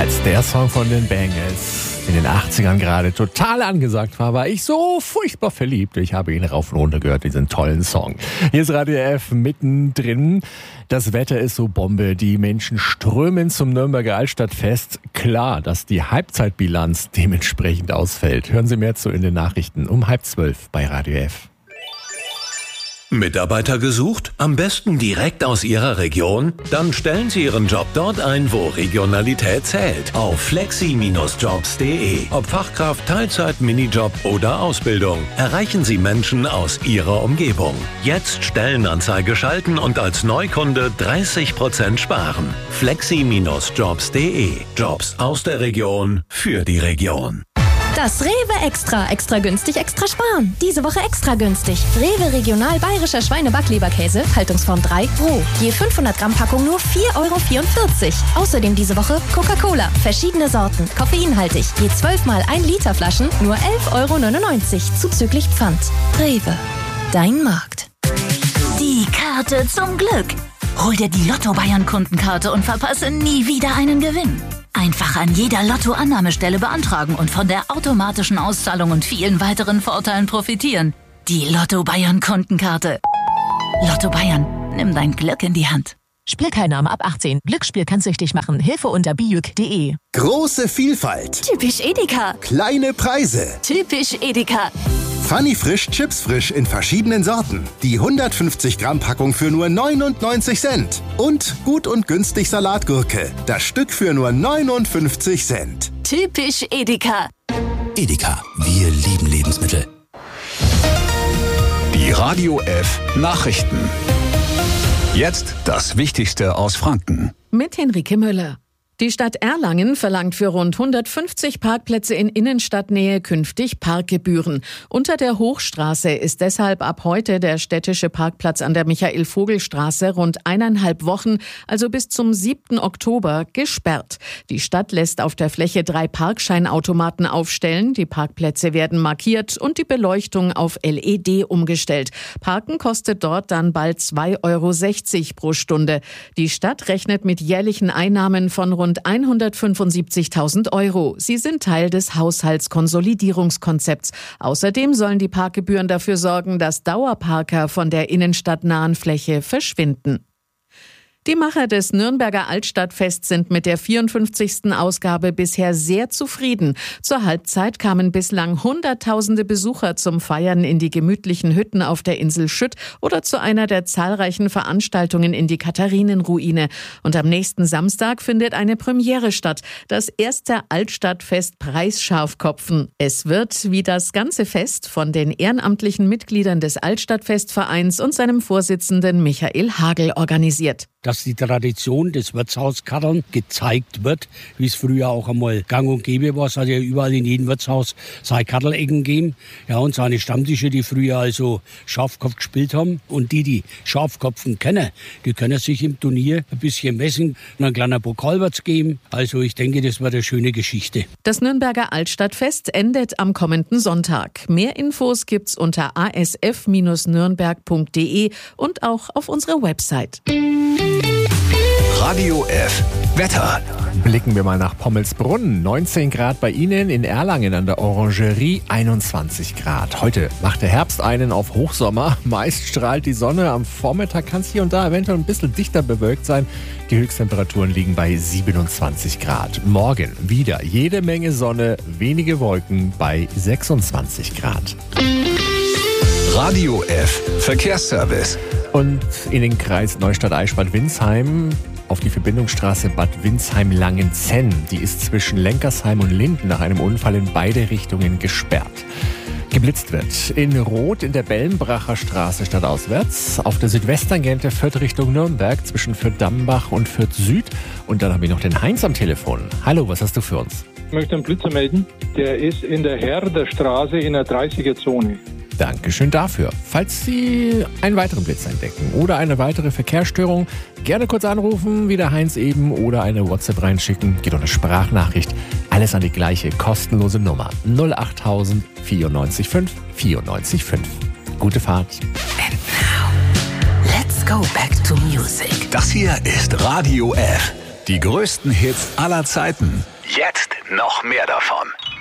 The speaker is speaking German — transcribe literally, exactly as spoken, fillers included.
Als der Song von den Bangles in den achtzigern gerade total angesagt war, war ich so furchtbar verliebt. Ich habe ihn rauf und runter gehört, diesen tollen Song. Hier ist Radio F mittendrin. Das Wetter ist so Bombe. Die Menschen strömen zum Nürnberger Altstadtfest. Klar, dass die Halbzeitbilanz dementsprechend ausfällt. Hören Sie mehr zu in den Nachrichten um halb zwölf bei Radio F. Mitarbeiter gesucht? Am besten direkt aus Ihrer Region? Dann stellen Sie Ihren Job dort ein, wo Regionalität zählt. Auf flexi Bindestrich jobs punkt de. Ob Fachkraft, Teilzeit, Minijob oder Ausbildung. Erreichen Sie Menschen aus Ihrer Umgebung. Jetzt Stellenanzeige schalten und als Neukunde dreißig Prozent sparen. flexi Bindestrich jobs punkt de. Jobs aus der Region für die Region. Das Rewe Extra. Extra günstig, extra sparen. Diese Woche extra günstig. Rewe Regional Bayerischer Schweine-Backleberkäse, Haltungsform drei, roh. Je fünfhundert Gramm Packung nur vier Euro vierundvierzig. Außerdem diese Woche Coca-Cola. Verschiedene Sorten, koffeinhaltig. Je zwölf mal ein Liter Flaschen, nur elf Euro neunundneunzig. Zuzüglich Pfand. Rewe. Dein Markt. Die Karte zum Glück. Hol dir die Lotto-Bayern-Kundenkarte und verpasse nie wieder einen Gewinn. Einfach an jeder Lotto-Annahmestelle beantragen und von der automatischen Auszahlung und vielen weiteren Vorteilen profitieren. Die Lotto-Bayern-Kundenkarte. Lotto Bayern, nimm dein Glück in die Hand. Spielteilnahme ab achtzehn. Glücksspiel kann süchtig machen. Hilfe unter bijuk punkt de. Große Vielfalt. Typisch Edeka. Kleine Preise. Typisch Edeka. Funny Frisch Chips Frisch in verschiedenen Sorten. Die hundertfünfzig Gramm Packung für nur neunundneunzig Cent. Und Gut und Günstig Salatgurke. Das Stück für nur neunundfünfzig Cent. Typisch Edeka. Edeka, wir lieben Lebensmittel. Die Radio F Nachrichten. Jetzt das Wichtigste aus Franken. Mit Henrike Müller. Die Stadt Erlangen verlangt für rund hundertfünfzig Parkplätze in Innenstadtnähe künftig Parkgebühren. Unter der Hochstraße ist deshalb ab heute der städtische Parkplatz an der Michael-Vogel-Straße rund eineinhalb Wochen, also bis zum siebten Oktober, gesperrt. Die Stadt lässt auf der Fläche drei Parkscheinautomaten aufstellen. Die Parkplätze werden markiert und die Beleuchtung auf L E D umgestellt. Parken kostet dort dann bald zwei Euro sechzig pro Stunde. Die Stadt rechnet mit jährlichen Einnahmen von rund hundertfünfundsiebzigtausend Euro. Sie sind Teil des Haushaltskonsolidierungskonzepts. Außerdem sollen die Parkgebühren dafür sorgen, dass Dauerparker von der innenstadtnahen Fläche verschwinden. Die Macher des Nürnberger Altstadtfests sind mit der vierundfünfzigsten Ausgabe bisher sehr zufrieden. Zur Halbzeit kamen bislang Hunderttausende Besucher zum Feiern in die gemütlichen Hütten auf der Insel Schütt oder zu einer der zahlreichen Veranstaltungen in die Katharinenruine. Und am nächsten Samstag findet eine Premiere statt, das erste Altstadtfest Preisscharfkopfen. Es wird, wie das ganze Fest, von den ehrenamtlichen Mitgliedern des Altstadtfestvereins und seinem Vorsitzenden Michael Hagel organisiert. Dass die Tradition des Wirtshauskarren gezeigt wird, wie es früher auch einmal gang und gäbe war. Es hat ja überall in jedem Wirtshaus seine Kartelecken gegeben. Ja, und seine Stammtische, die früher also Schafkopf gespielt haben. Und die, die Schafkopfen kennen, die können sich im Turnier ein bisschen messen und ein kleiner Pokal wird's geben. Also ich denke, das wird eine schöne Geschichte. Das Nürnberger Altstadtfest endet am kommenden Sonntag. Mehr Infos gibt's unter a s f Bindestrich nürnberg punkt de und auch auf unserer Website. Radio F Wetter. Blicken wir mal nach Pommelsbrunn. neunzehn Grad bei Ihnen, in Erlangen an der Orangerie einundzwanzig Grad. Heute macht der Herbst einen auf Hochsommer. Meist strahlt die Sonne. Am Vormittag kann es hier und da eventuell ein bisschen dichter bewölkt sein. Die Höchsttemperaturen liegen bei siebenundzwanzig Grad. Morgen wieder jede Menge Sonne, wenige Wolken bei sechsundzwanzig Grad. Radio F Verkehrsservice. Und in den Kreis Neustadt-Eichstätt-Winsheim auf die Verbindungsstraße Bad Windsheim-Langenzenn. Die ist zwischen Lenkersheim und Linden nach einem Unfall in beide Richtungen gesperrt. Geblitzt wird in Rot in der Bellenbracher Straße stadtauswärts, auf der Südwesttangente Fürth Richtung Nürnberg zwischen Fürth-Dambach und Fürth Süd. Und dann habe ich noch den Heinz am Telefon. Hallo, was hast du für uns? Ich möchte einen Blitzer melden. Der ist in der Herderstraße in der dreißiger-Zone. Dankeschön dafür. Falls Sie einen weiteren Blitz entdecken oder eine weitere Verkehrsstörung, gerne kurz anrufen, wie der Heinz eben, oder eine WhatsApp reinschicken. Geht auch eine Sprachnachricht. Alles an die gleiche kostenlose Nummer. null acht null null neun vier fünf vier neun fünf. Gute Fahrt. And now, let's go back to music. Das hier ist Radio F. Die größten Hits aller Zeiten. Jetzt noch mehr davon.